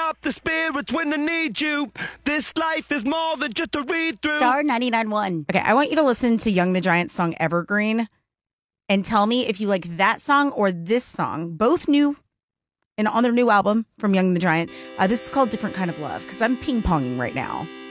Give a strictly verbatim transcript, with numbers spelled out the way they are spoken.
up the spirits when I need you. This life is more than just a read through. Star ninety-nine point one. Okay, I want you to listen to Young the Giant's song Evergreen and tell me if you like that song or this song. Both new and on their new album from Young the Giant. Uh, this is called Different Kind of Love because I'm ping-ponging right now.